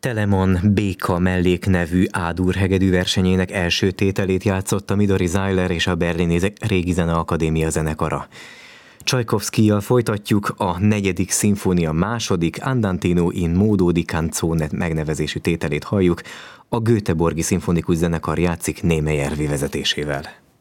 Telemon Béka melléknevű A-dur hegedű versenyének első tételét játszott a Midori Zeiler és a Berlini Régi Zeneakadémia zenekara. Csajkovszkijjal folytatjuk, a 4. szimfónia második Andantino in modo di canzone megnevezésű tételét halljuk, a Göteborgi Szimfonikus Zenekar játszik Némely Ervi vezetésével.